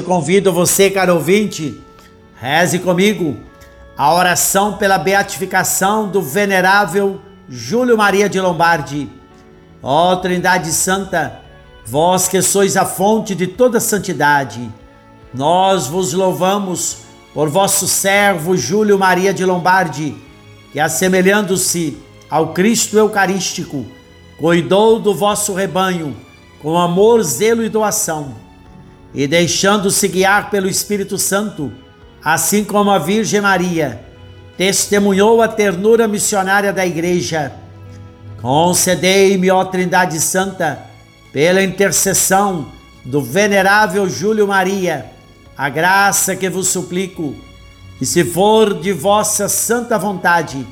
convido você, caro ouvinte, reze comigo a oração pela beatificação do venerável Júlio Maria de Lombardi. Ó Trindade Santa, vós que sois a fonte de toda santidade, nós vos louvamos por vosso servo Júlio Maria de Lombardi, que, assemelhando-se ao Cristo Eucarístico, cuidou do vosso rebanho com amor, zelo e doação, e deixando-se guiar pelo Espírito Santo, assim como a Virgem Maria, testemunhou a ternura missionária da Igreja. Concedei-me, ó Trindade Santa, pela intercessão do venerável Júlio Maria, a graça que vos suplico, e se for de vossa santa vontade,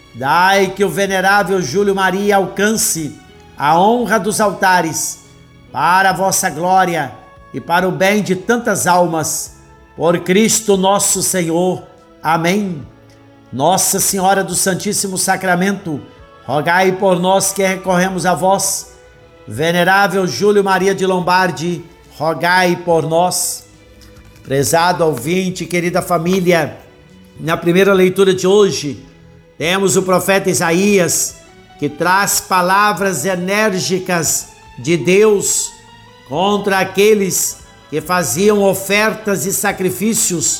dai que o venerável Júlio Maria alcance a honra dos altares, para a vossa glória e para o bem de tantas almas, por Cristo nosso Senhor. Amém. Nossa Senhora do Santíssimo Sacramento, rogai por nós que recorremos a vós. Venerável Júlio Maria de Lombardi, rogai por nós. Prezado ouvinte, querida família, na primeira leitura de hoje, temos o profeta Isaías, que traz palavras enérgicas de Deus contra aqueles que faziam ofertas e sacrifícios,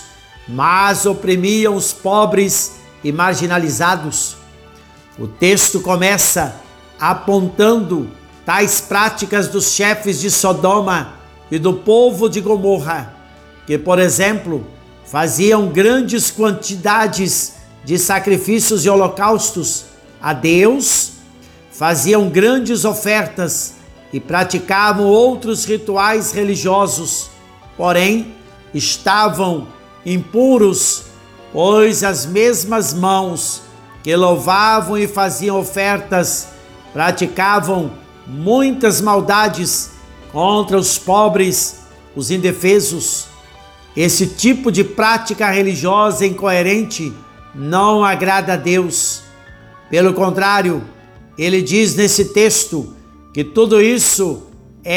mas oprimiam os pobres e marginalizados. O texto começa apontando tais práticas dos chefes de Sodoma e do povo de Gomorra, que, por exemplo, faziam grandes quantidades de sacrifícios e holocaustos a Deus, faziam grandes ofertas e praticavam outros rituais religiosos, porém estavam impuros, pois as mesmas mãos que louvavam e faziam ofertas praticavam muitas maldades contra os pobres, os indefesos. Esse tipo de prática religiosa incoerente não agrada a Deus. Pelo contrário, ele diz nesse texto que tudo isso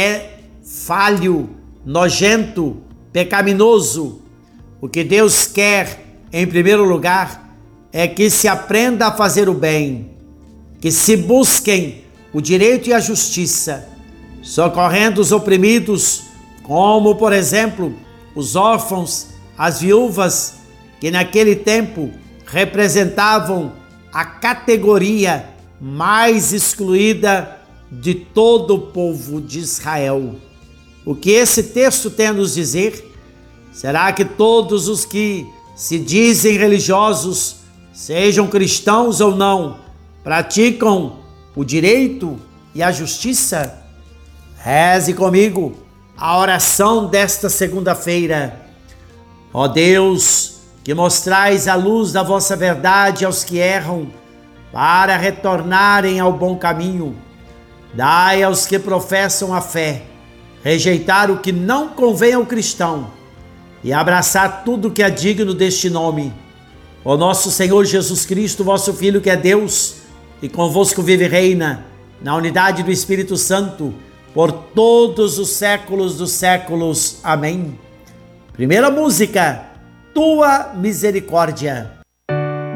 é falho, nojento, pecaminoso. O que Deus quer, em primeiro lugar, é que se aprenda a fazer o bem, que se busquem o direito e a justiça, socorrendo os oprimidos, como, por exemplo, os órfãos, as viúvas, que naquele tempo representavam a categoria mais excluída de todo o povo de Israel. O que esse texto tem a nos dizer? Será que todos os que se dizem religiosos, sejam cristãos ou não, praticam o direito e a justiça? Reze comigo a oração desta segunda-feira. Ó Deus, que mostrais a luz da vossa verdade aos que erram, para retornarem ao bom caminho, dai aos que professam a fé rejeitar o que não convém ao cristão e abraçar tudo que é digno deste nome. Ó nosso Senhor Jesus Cristo, vosso Filho, que é Deus, e convosco vive e reina, na unidade do Espírito Santo, por todos os séculos dos séculos. Amém. Primeira música, Tua Misericórdia.